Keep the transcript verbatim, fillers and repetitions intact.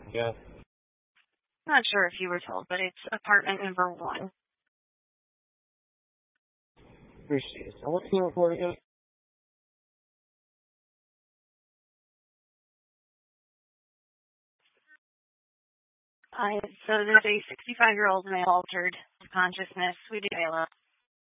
Yeah. Not sure if you were told, but it's apartment number one. Appreciate it. So what's the report again? I, so there's a sixty-five-year-old male altered consciousness. We do Ayla.